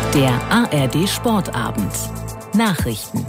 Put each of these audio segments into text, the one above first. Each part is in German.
Der ARD Sportabend. Nachrichten.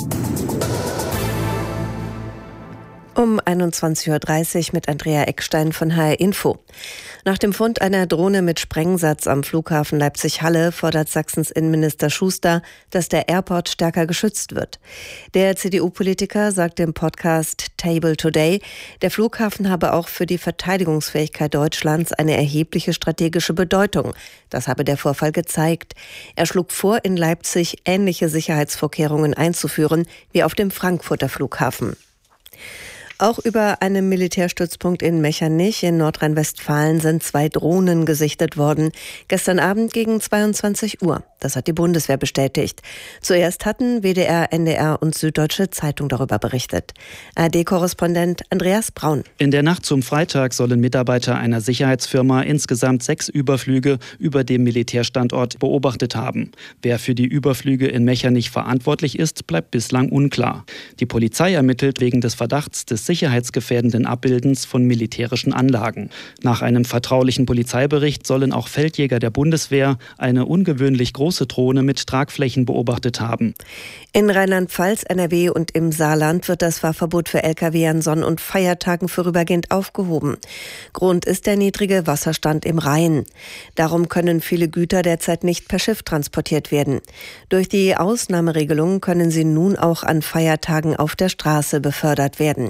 Um 21.30 Uhr mit Andrea Eckstein von HR Info. Nach dem Fund einer Drohne mit Sprengsatz am Flughafen Leipzig-Halle fordert Sachsens Innenminister Schuster, dass der Airport stärker geschützt wird. Der CDU-Politiker sagt im Podcast Table Today, der Flughafen habe auch für die Verteidigungsfähigkeit Deutschlands eine erhebliche strategische Bedeutung. Das habe der Vorfall gezeigt. Er schlug vor, in Leipzig ähnliche Sicherheitsvorkehrungen einzuführen wie auf dem Frankfurter Flughafen. Auch über einem Militärstützpunkt in Mechernich in Nordrhein-Westfalen sind 2 Drohnen gesichtet worden. Gestern Abend gegen 22 Uhr. Das hat die Bundeswehr bestätigt. Zuerst hatten WDR, NDR und Süddeutsche Zeitung darüber berichtet. ARD-Korrespondent Andreas Braun. In der Nacht zum Freitag sollen Mitarbeiter einer Sicherheitsfirma insgesamt 6 Überflüge über dem Militärstandort beobachtet haben. Wer für die Überflüge in Mechernich verantwortlich ist, bleibt bislang unklar. Die Polizei ermittelt wegen des Verdachts des sicherheitsgefährdenden Abbildens von militärischen Anlagen. Nach einem vertraulichen Polizeibericht sollen auch Feldjäger der Bundeswehr eine ungewöhnlich große Drohne mit Tragflächen beobachtet haben. In Rheinland-Pfalz, NRW und im Saarland wird das Fahrverbot für Lkw an Sonn- und Feiertagen vorübergehend aufgehoben. Grund ist der niedrige Wasserstand im Rhein. Darum können viele Güter derzeit nicht per Schiff transportiert werden. Durch die Ausnahmeregelung können sie nun auch an Feiertagen auf der Straße befördert werden.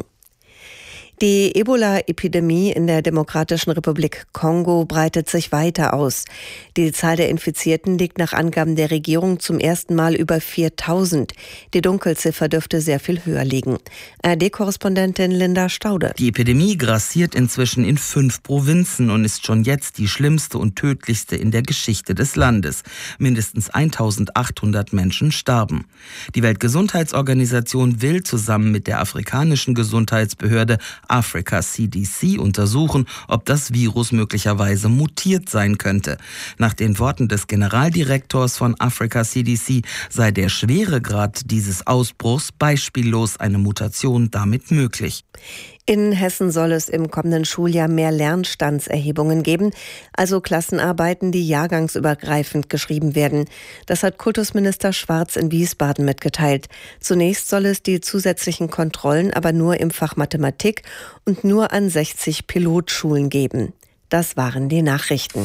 Die Ebola-Epidemie in der Demokratischen Republik Kongo breitet sich weiter aus. Die Zahl der Infizierten liegt nach Angaben der Regierung zum ersten Mal über 4.000. Die Dunkelziffer dürfte sehr viel höher liegen. ARD-Korrespondentin Linda Staude. Die Epidemie grassiert inzwischen in 5 Provinzen und ist schon jetzt die schlimmste und tödlichste in der Geschichte des Landes. Mindestens 1.800 Menschen starben. Die Weltgesundheitsorganisation will zusammen mit der afrikanischen Gesundheitsbehörde Africa CDC untersuchen, ob das Virus möglicherweise mutiert sein könnte. Nach den Worten des Generaldirektors von Africa CDC sei der Schweregrad dieses Ausbruchs beispiellos, eine Mutation damit möglich. In Hessen soll es im kommenden Schuljahr mehr Lernstandserhebungen geben, also Klassenarbeiten, die jahrgangsübergreifend geschrieben werden. Das hat Kultusminister Schwarz in Wiesbaden mitgeteilt. Zunächst soll es die zusätzlichen Kontrollen aber nur im Fach Mathematik und nur an 60 Pilotschulen geben. Das waren die Nachrichten.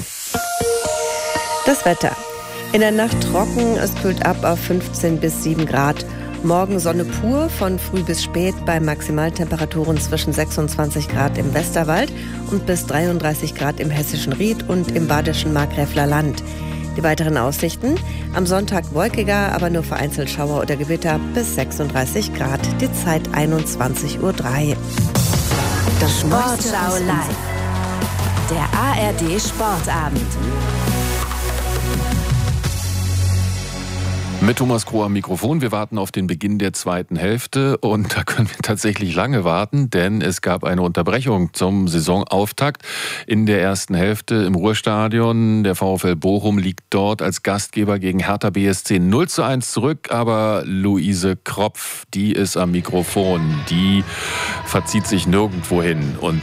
Das Wetter. In der Nacht trocken, es kühlt ab auf 15 bis 7 Grad. Morgen Sonne pur, von früh bis spät bei Maximaltemperaturen zwischen 26 Grad im Westerwald und bis 33 Grad im hessischen Ried und im badischen Markgräfler Land. Die weiteren Aussichten: am Sonntag wolkiger, aber nur vereinzelt Schauer oder Gewitter bis 36 Grad. Die Zeit 21.03 Uhr. Das Sportschau live. Der ARD Sportabend. Mit Thomas Kroh am Mikrofon. Wir warten auf den Beginn der zweiten Hälfte und da können wir tatsächlich lange warten, denn es gab eine Unterbrechung zum Saisonauftakt in der ersten Hälfte im Ruhrstadion. Der VfL Bochum liegt dort als Gastgeber gegen Hertha BSC 0:1 zurück, aber Luise Kropf, die ist am Mikrofon, die verzieht sich nirgendwo hin und